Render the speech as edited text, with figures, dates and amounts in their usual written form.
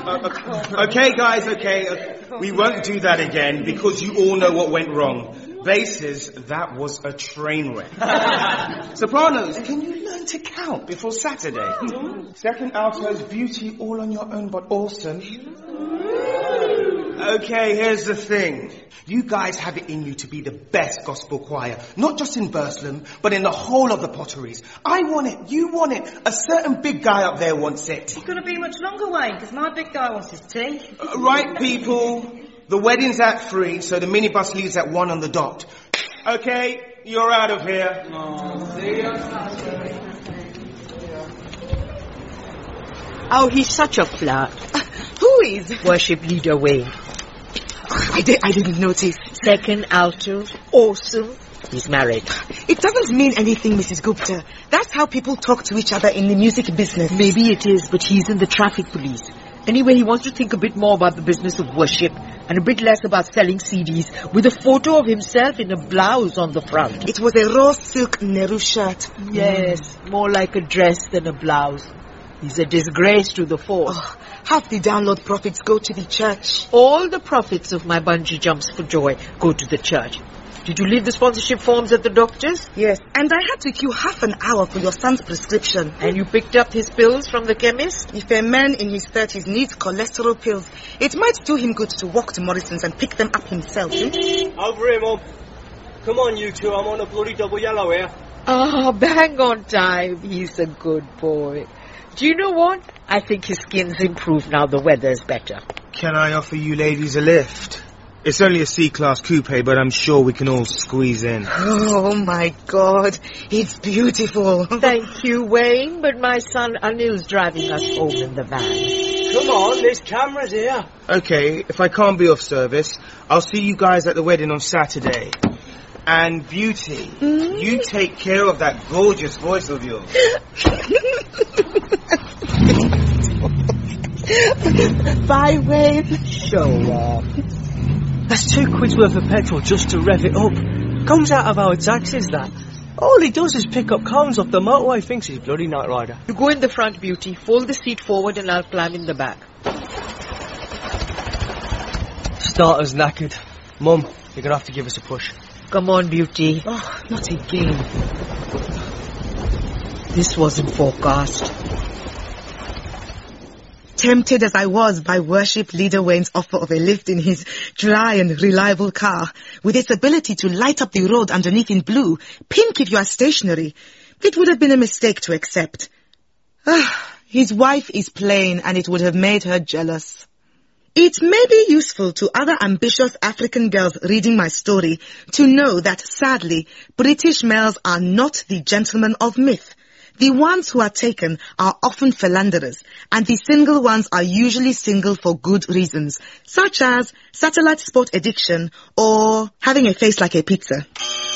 Okay, guys, okay. We won't do that again because you all know what went wrong. Basses, that was a train wreck. Sopranos, can you learn to count before Saturday? Second altos, beauty all on your own but awesome. Okay, here's the thing. You guys have it in you to be the best gospel choir, not just in Burslem, but in the whole of the Potteries. I want it, you want it, a certain big guy up there wants it. It's going to be much longer, Wayne, because my big guy wants his tea. Right, people. The wedding's at 3, so the minibus leaves at 1 on the dot. Okay, you're out of here. Oh, he's such a flirt. Who is? Worship leader Wayne. I didn't notice. Second alto, awesome. He's married. It doesn't mean anything, Mrs. Gupta. That's how people talk to each other in the music business. Maybe it is, but he's in the traffic police. Anyway, he wants to think a bit more about the business of worship and a bit less about selling CDs with a photo of himself in a blouse on the front. It was a raw silk Nehru shirt. Yes, more like a dress than a blouse. He's a disgrace to the force. Oh, half the download profits go to the church. All the profits of my bungee jumps for joy go to the church. Did you leave the sponsorship forms at the doctor's? Yes, and I had to queue half an hour for your son's prescription. And you picked up his pills from the chemist? If a man in his 30s needs cholesterol pills, it might do him good to walk to Morrison's and pick them up himself. Over here, Mum. Come on, you two. I'm on a bloody double yellow here. Ah, bang on time. He's a good boy. Do you know what? I think his skin's improved now the weather's better. Can I offer you ladies a lift? It's only a C-Class coupe, but I'm sure we can all squeeze in. Oh, my God. It's beautiful. Thank you, Wayne, but my son Anil's driving us home in the van. Come on, there's cameras here. Okay, if I can't be of service, I'll see you guys at the wedding on Saturday. And Beauty, you take care of that gorgeous voice of yours. Bye, Wayne. Show off. That's £2 worth of petrol just to rev it up. Comes out of our taxes, that. All he does is pick up cones off the motorway. Thinks he's bloody Knight Rider. You go in the front, Beauty. Fold the seat forward and I'll climb in the back. Starter's knackered. Mum, you're going to have to give us a push. Come on, Beauty. Oh, not again. This wasn't forecast. Tempted as I was by worship leader Wayne's offer of a lift in his dry and reliable car, with its ability to light up the road underneath in blue, pink if you are stationary, it would have been a mistake to accept. His wife is plain and it would have made her jealous. It may be useful to other ambitious African girls reading my story to know that, sadly, British males are not the gentlemen of myth. The ones who are taken are often philanderers, and the single ones are usually single for good reasons, such as satellite sport addiction or having a face like a pizza.